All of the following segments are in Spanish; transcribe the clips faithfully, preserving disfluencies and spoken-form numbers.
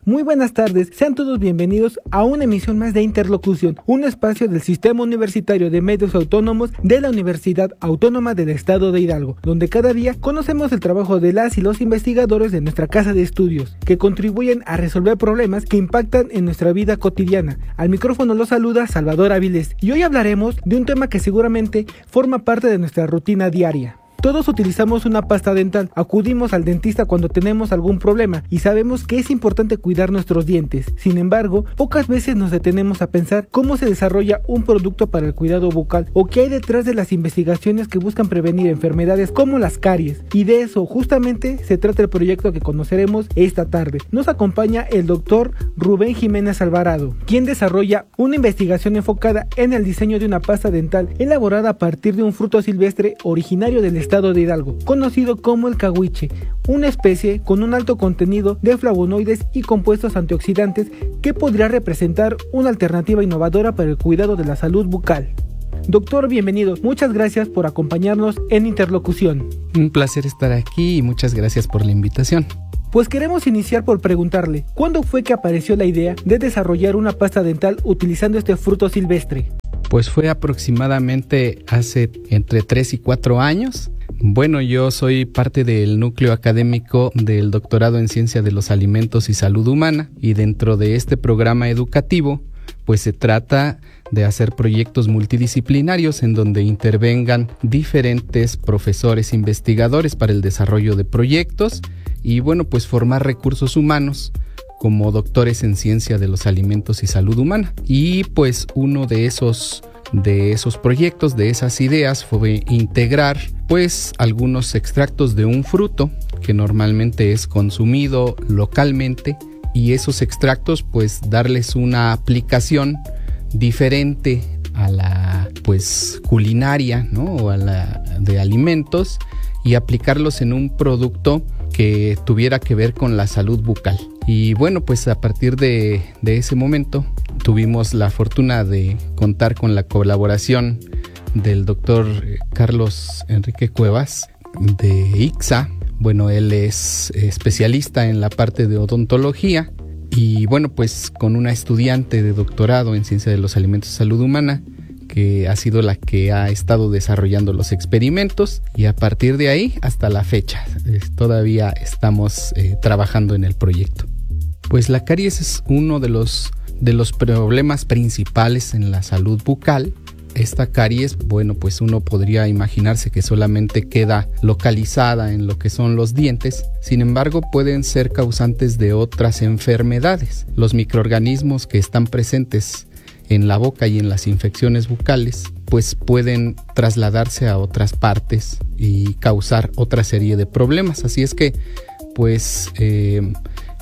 Muy buenas tardes, sean todos bienvenidos a una emisión más de Interlocución, un espacio del Sistema Universitario de Medios Autónomos de la Universidad Autónoma del Estado de Hidalgo, donde cada día conocemos el trabajo de las y los investigadores de nuestra casa de estudios, que contribuyen a resolver problemas que impactan en nuestra vida cotidiana. Al micrófono los saluda Salvador Avilés, y hoy hablaremos de un tema que seguramente forma parte de nuestra rutina diaria. Todos utilizamos una pasta dental, acudimos al dentista cuando tenemos algún problema y sabemos que es importante cuidar nuestros dientes. Sin embargo, pocas veces nos detenemos a pensar cómo se desarrolla un producto para el cuidado bucal o qué hay detrás de las investigaciones que buscan prevenir enfermedades como las caries. Y de eso justamente se trata el proyecto que conoceremos esta tarde. Nos acompaña el doctor Rubén Jiménez Alvarado, quien desarrolla una investigación enfocada en el diseño de una pasta dental elaborada a partir de un fruto silvestre originario del estado Estado de Hidalgo, conocido como el cahuiche, una especie con un alto contenido de flavonoides y compuestos antioxidantes que podría representar una alternativa innovadora para el cuidado de la salud bucal. Doctor, bienvenido. Muchas gracias por acompañarnos en Interlocución. Un placer estar aquí y muchas gracias por la invitación. Pues queremos iniciar por preguntarle, ¿cuándo fue que apareció la idea de desarrollar una pasta dental utilizando este fruto silvestre? Pues fue aproximadamente hace entre tres y cuatro años. Bueno, yo soy parte del núcleo académico del doctorado en Ciencia de los Alimentos y Salud Humana, y dentro de este programa educativo pues se trata de hacer proyectos multidisciplinarios en donde intervengan diferentes profesores investigadores para el desarrollo de proyectos y bueno, pues formar recursos humanos como doctores en Ciencia de los Alimentos y Salud Humana. Y pues uno de esos de esos proyectos, de esas ideas, fue integrar pues algunos extractos de un fruto que normalmente es consumido localmente, y esos extractos pues darles una aplicación diferente a la pues culinaria, ¿no? O a la de alimentos, y aplicarlos en un producto que tuviera que ver con la salud bucal. Y bueno, pues a partir de, de ese momento tuvimos la fortuna de contar con la colaboración del doctor Carlos Enrique Cuevas de I C S A. Bueno, él es especialista en la parte de odontología y bueno, pues con una estudiante de doctorado en Ciencia de los Alimentos y Salud Humana, que ha sido la que ha estado desarrollando los experimentos, y a partir de ahí hasta la fecha eh, todavía estamos eh, trabajando en el proyecto. Pues la caries es uno de los, de los problemas principales en la salud bucal. Esta caries, bueno, pues uno podría imaginarse que solamente queda localizada en lo que son los dientes. Sin embargo, pueden ser causantes de otras enfermedades. Los microorganismos que están presentes en la boca y en las infecciones bucales pues pueden trasladarse a otras partes y causar otra serie de problemas. Así es que pues eh,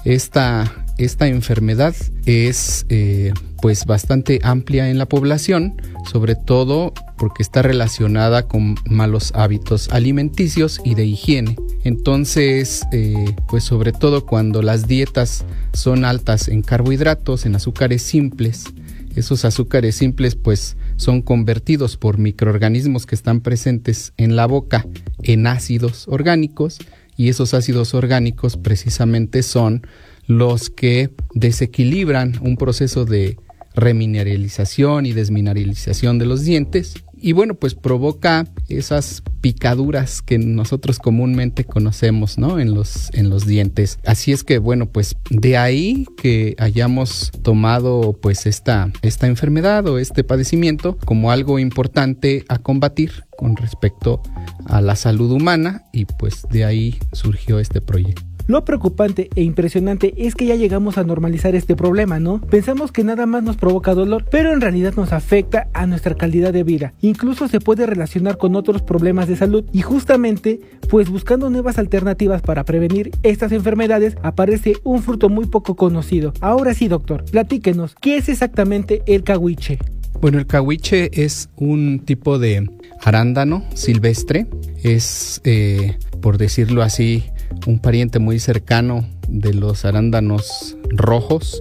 esta, esta enfermedad es eh, pues bastante amplia en la población, sobre todo porque está relacionada con malos hábitos alimenticios y de higiene. Entonces, eh, pues sobre todo cuando las dietas son altas en carbohidratos, en azúcares simples, esos azúcares simples pues son convertidos por microorganismos que están presentes en la boca en ácidos orgánicos, y esos ácidos orgánicos precisamente son los que desequilibran un proceso de remineralización y desmineralización de los dientes, y bueno, pues provoca esas picaduras que nosotros comúnmente conocemos, ¿no? En los, en los dientes. Así es que bueno, pues de ahí que hayamos tomado pues esta, esta enfermedad o este padecimiento como algo importante a combatir con respecto a la salud humana, y pues de ahí surgió este proyecto. Lo preocupante e impresionante es que ya llegamos a normalizar este problema, ¿no? Pensamos que nada más nos provoca dolor, pero en realidad nos afecta a nuestra calidad de vida. Incluso se puede relacionar con otros problemas de salud, y justamente, pues buscando nuevas alternativas para prevenir estas enfermedades, aparece un fruto muy poco conocido. Ahora sí, doctor, platíquenos, ¿qué es exactamente el cahuiche? Bueno, el cahuiche es un tipo de arándano silvestre. Es, eh, por decirlo así, un pariente muy cercano de los arándanos rojos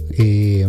eh,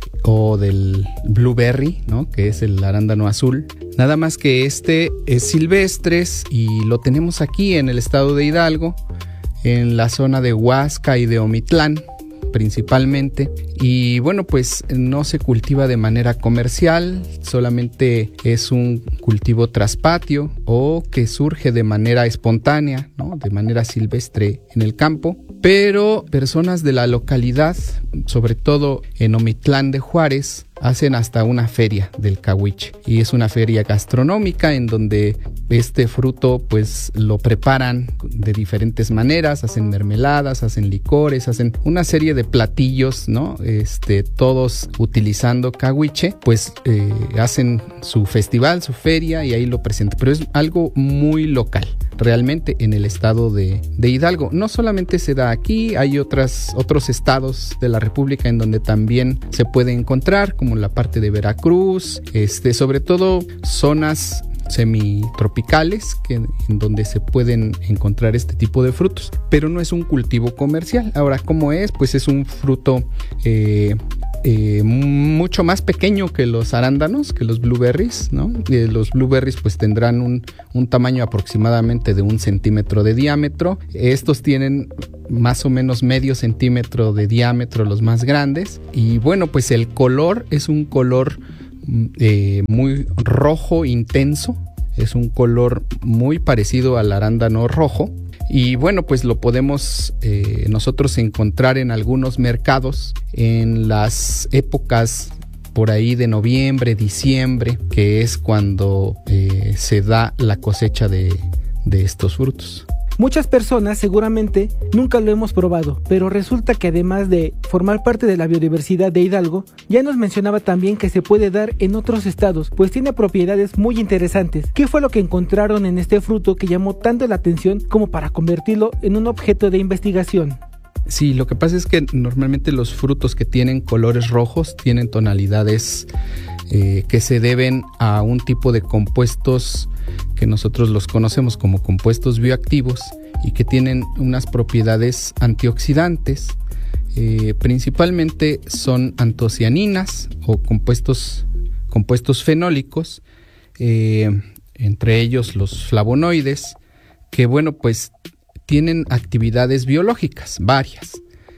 o del blueberry, ¿no? Que es el arándano azul. Nada más que este es silvestre y lo tenemos aquí en el estado de Hidalgo, en la zona de Huasca y de Omitlán principalmente, y bueno, pues no se cultiva de manera comercial, solamente es un cultivo traspatio o que surge de manera espontánea, ¿no? De manera silvestre en el campo, pero personas de la localidad, sobre todo en Omitlán de Juárez, hacen hasta una feria del cahuiche, y es una feria gastronómica en donde este fruto pues lo preparan de diferentes maneras, hacen mermeladas, hacen licores, hacen una serie de platillos, ¿no? Este, todos utilizando cahuiche, pues eh, hacen su festival, su feria, y ahí lo presentan, pero es algo muy local. Realmente en el estado de, de Hidalgo. No solamente se da aquí, hay otras, otros estados de la República en donde también se puede encontrar, como la parte de Veracruz, este, sobre todo zonas semitropicales que, en donde se pueden encontrar este tipo de frutos, pero no es un cultivo comercial. Ahora, ¿cómo es? Pues es un fruto eh, eh, mucho más pequeño que los arándanos, que los blueberries, ¿no? Eh, los blueberries pues tendrán un, un tamaño aproximadamente de un centímetro de diámetro. Estos tienen más o menos medio centímetro de diámetro, los más grandes, y bueno, pues el color es un color Eh, muy rojo intenso, es un color muy parecido al arándano rojo, y bueno, pues lo podemos eh, nosotros encontrar en algunos mercados en las épocas por ahí de noviembre, diciembre, que es cuando eh, se da la cosecha de, de estos frutos. Muchas personas seguramente nunca lo hemos probado, pero resulta que además de formar parte de la biodiversidad de Hidalgo, ya nos mencionaba también que se puede dar en otros estados, pues tiene propiedades muy interesantes. ¿Qué fue lo que encontraron en este fruto que llamó tanto la atención como para convertirlo en un objeto de investigación? Sí, lo que pasa es que normalmente los frutos que tienen colores rojos tienen tonalidades eh, que se deben a un tipo de compuestos que nosotros los conocemos como compuestos bioactivos y que tienen unas propiedades antioxidantes. Eh, principalmente son antocianinas o compuestos, compuestos fenólicos, eh, entre ellos los flavonoides, que bueno, pues tienen actividades biológicas varias.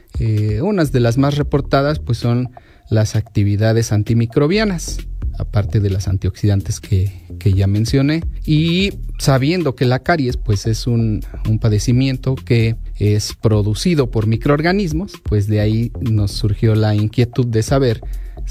Eh, unas de las más reportadas pues son las actividades antimicrobianas, aparte de las antioxidantes que, que ya mencioné, y sabiendo que la caries pues es un, un padecimiento que es producido por microorganismos, pues de ahí nos surgió la inquietud de saber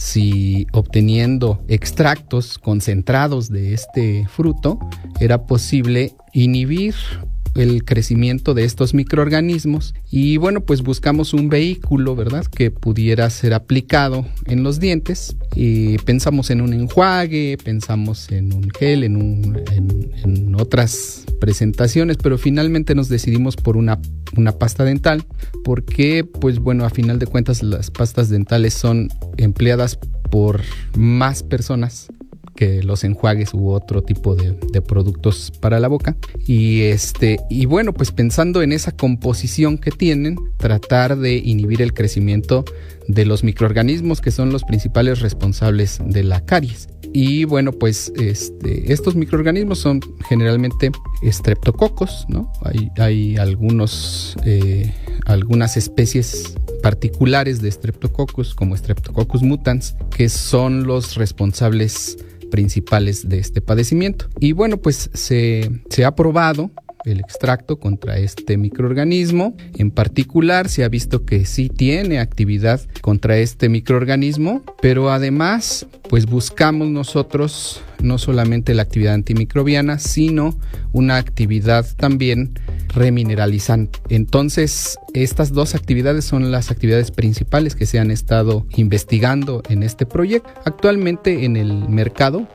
si obteniendo extractos concentrados de este fruto era posible inhibir el crecimiento de estos microorganismos, y bueno, pues buscamos un vehículo, ¿verdad?, que pudiera ser aplicado en los dientes, y pensamos en un enjuague, pensamos en un gel, en, un, en, en otras presentaciones, pero finalmente nos decidimos por una, una pasta dental, porque pues bueno, a final de cuentas las pastas dentales son empleadas por más personas que los enjuagues u otro tipo de, de productos para la boca, y este y bueno, pues pensando en esa composición que tienen, tratar de inhibir el crecimiento de los microorganismos que son los principales responsables de la caries. Y bueno, pues este, estos microorganismos son generalmente estreptococos, ¿no? Hay, hay algunos, eh, algunas especies particulares de Streptococcus, como Streptococcus mutans, que son los responsables principales de este padecimiento. Y bueno, pues se, se ha probado el extracto contra este microorganismo. En particular se ha visto que sí tiene actividad contra este microorganismo, pero además pues buscamos nosotros no solamente la actividad antimicrobiana, sino una actividad también remineralizante. Entonces, estas dos actividades son las actividades principales que se han estado investigando en este proyecto. Actualmente en el mercado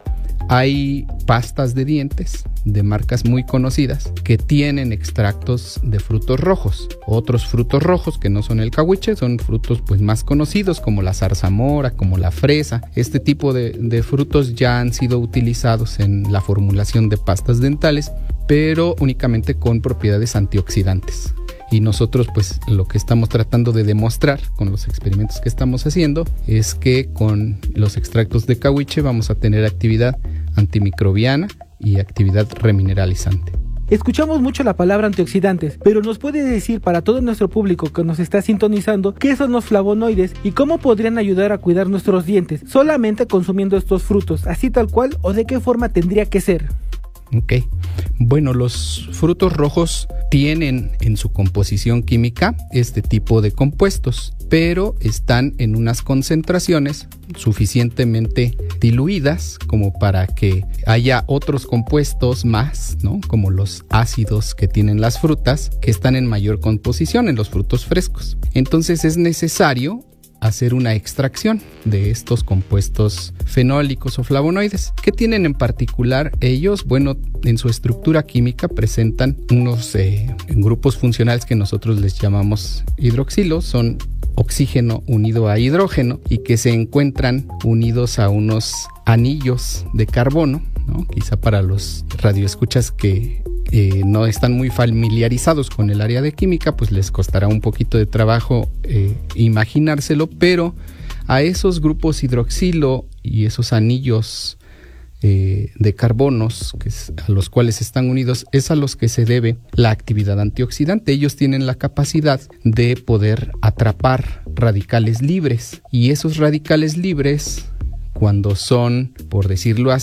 hay pastas de dientes de marcas muy conocidas que tienen extractos de frutos rojos. Otros frutos rojos que no son el cahuiche son frutos pues más conocidos, como la zarzamora, como la fresa. Este tipo de, de frutos ya han sido utilizados en la formulación de pastas dentales, pero únicamente con propiedades antioxidantes. Y nosotros pues lo que estamos tratando de demostrar con los experimentos que estamos haciendo es que con los extractos de cahuiche vamos a tener actividad antimicrobiana y actividad remineralizante. escuchamos mucho la palabra antioxidantes, pero nos puede decir para todo nuestro público que nos está sintonizando qué son los flavonoides y cómo podrían ayudar a cuidar nuestros dientes solamente consumiendo estos frutos, así tal cual, o de qué forma tendría que ser. Ok, bueno, los frutos rojos tienen en su composición química este tipo de compuestos, pero están en unas concentraciones suficientemente diluidas como para que haya otros compuestos más, ¿no? Como los ácidos que tienen las frutas, que están en mayor composición en los frutos frescos. Entonces es necesario hacer una extracción de estos compuestos fenólicos o flavonoides. ¿Qué tienen en particular ellos? Bueno, en su estructura química presentan unos eh, grupos funcionales que nosotros les llamamos hidroxilos, son oxígeno unido a hidrógeno y que se encuentran unidos a unos anillos de carbono, ¿no? Quizá para los radioescuchas que Eh, no están muy familiarizados con el área de química, pues les costará un poquito de trabajo eh, imaginárselo, pero a esos grupos hidroxilo y esos anillos eh, de carbonos que es, a los cuales están unidos, es a los que se debe la actividad antioxidante. Ellos tienen la capacidad de poder atrapar radicales libres, y esos radicales libres, cuando son, por decirlo así,